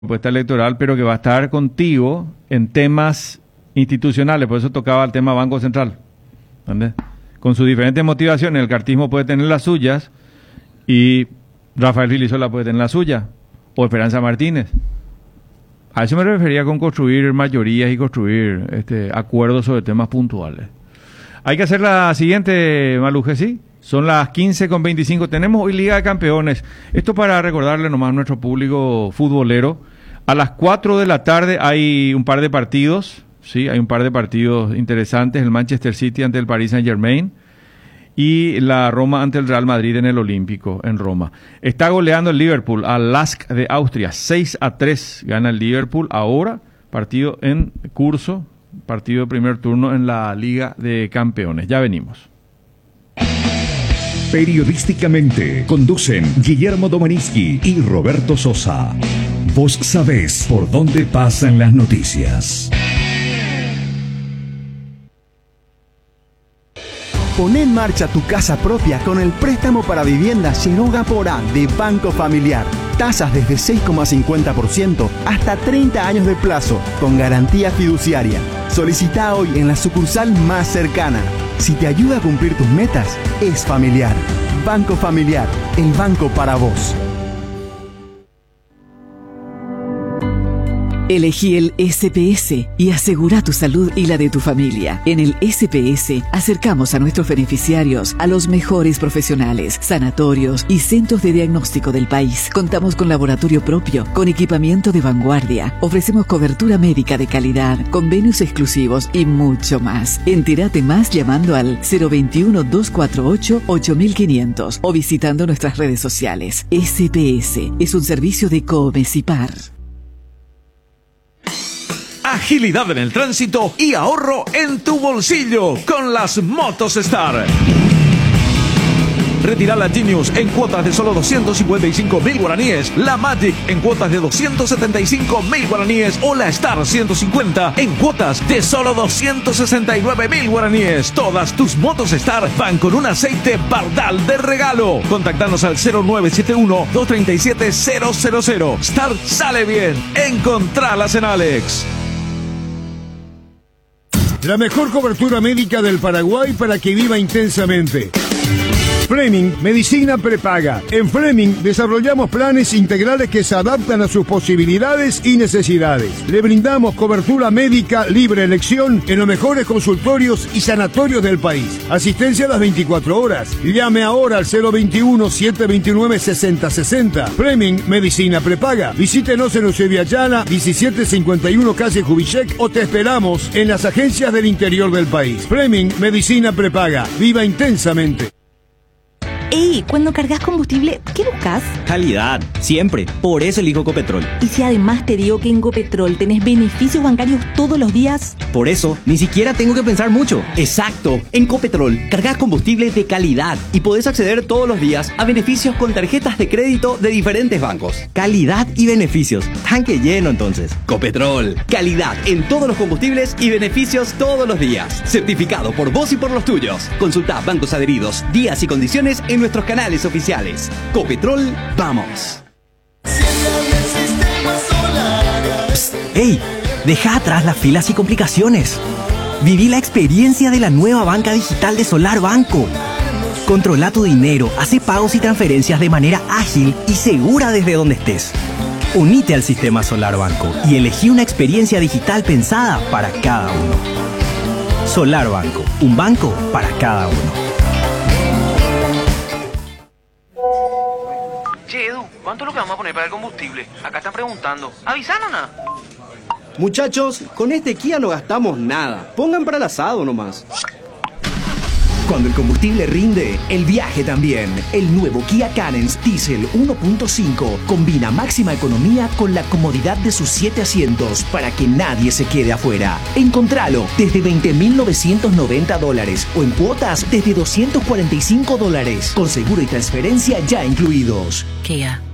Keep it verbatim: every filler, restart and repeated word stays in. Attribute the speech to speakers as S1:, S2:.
S1: propuesta electoral, pero que va a estar contigo en temas institucionales, por eso tocaba el tema Banco Central, ¿entendés? Con sus diferentes motivaciones, el cartismo puede tener las suyas y Rafael Filisola puede tener la suya, o Esperanza Martínez. A eso me refería con construir mayorías y construir este, acuerdos sobre temas puntuales. Hay que hacer la siguiente, Maluje, ¿sí? Son las quince con veinticinco. Tenemos hoy Liga de Campeones. Esto para recordarle nomás a nuestro público futbolero. A las cuatro de la tarde hay un par de partidos, sí, hay un par de partidos interesantes. El Manchester City ante el Paris Saint-Germain y la Roma ante el Real Madrid en el Olímpico, en Roma. Está goleando el Liverpool al Lask de Austria. seis a tres gana el Liverpool. Ahora, partido en curso, partido de primer turno en la Liga de Campeones. Ya venimos.
S2: Periodísticamente conducen Guillermo Domaniski y Roberto Sosa. Vos sabés por dónde pasan las noticias.
S3: Pon en marcha tu casa propia con el préstamo para vivienda Yeroga por A de Banco Familiar. Tasas desde seis coma cincuenta por ciento hasta treinta años de plazo, con garantía fiduciaria. Solicita hoy en la sucursal más cercana. Si te ayuda a cumplir tus metas, es Familiar. Banco Familiar, el banco para vos.
S4: Elegí el S P S y asegura tu salud y la de tu familia. En el S P S acercamos a nuestros beneficiarios a los mejores profesionales, sanatorios y centros de diagnóstico del país. Contamos con laboratorio propio, con equipamiento de vanguardia. Ofrecemos cobertura médica de calidad, convenios exclusivos y mucho más. Entérate más llamando al cero veintiuno, doscientos cuarenta y ocho, ocho mil quinientos o visitando nuestras redes sociales. S P S es un servicio de Comesipar.
S5: Agilidad en el tránsito y ahorro en tu bolsillo con las Motos Star. Retira la Genius en cuotas de solo doscientos cincuenta y cinco mil guaraníes, la Magic en cuotas de doscientos setenta y cinco mil guaraníes o la Star ciento cincuenta en cuotas de solo doscientos sesenta y nueve mil guaraníes. Todas tus Motos Star van con un aceite Bardal de regalo. Contactanos al cero nueve siete uno, dos tres siete, cero cero cero. Star sale bien. Encontralas en Alex.
S6: La mejor cobertura médica del Paraguay para que viva intensamente. Fleming Medicina Prepaga. En Fleming desarrollamos planes integrales que se adaptan a sus posibilidades y necesidades. Le brindamos cobertura médica libre elección en los mejores consultorios y sanatorios del país. Asistencia a las veinticuatro horas. Llame ahora al cero veintiuno, setecientos veintinueve, sesenta sesenta. Fleming Medicina Prepaga. Visítenos en Eusebio Ayala, diecisiete cincuenta y uno calle Kubitschek o te esperamos en las agencias del interior del país. Fleming Medicina Prepaga. Viva intensamente.
S7: Ey, cuando cargas combustible, ¿qué buscas?
S8: Calidad, siempre. Por eso elijo Copetrol.
S7: ¿Y si además te digo que en Copetrol tenés beneficios bancarios todos los días?
S8: Por eso, ni siquiera tengo que pensar mucho. Exacto. En Copetrol, cargas combustible de calidad y podés acceder todos los días a beneficios con tarjetas de crédito de diferentes bancos. Calidad y beneficios. Tanque lleno entonces. Copetrol. Calidad en todos los combustibles y beneficios todos los días. Certificado por vos y por los tuyos. Consulta bancos adheridos, días y condiciones en nuestros canales oficiales. Copetrol, vamos. Psst, ¡ey! Deja atrás las filas y complicaciones. Viví la experiencia de la nueva banca digital de Solar Banco. Controla tu dinero, hace pagos y transferencias de manera ágil y segura desde donde estés. Unite al sistema Solar Banco y elegí una experiencia digital pensada para cada uno. Solar Banco, un banco para cada uno.
S9: Che, Edu, ¿cuánto es lo que vamos a poner para el combustible? Acá están preguntando. ¿Avisaron nada?
S10: Muchachos, con este Kia no gastamos nada. Pongan para el asado nomás.
S11: Cuando el combustible rinde, el viaje también. El nuevo Kia Carens Diesel uno punto cinco combina máxima economía con la comodidad de sus siete asientos para que nadie se quede afuera. Encontralo desde veinte mil novecientos noventa dólares o en cuotas desde doscientos cuarenta y cinco dólares, con seguro y transferencia ya incluidos.
S4: Kia.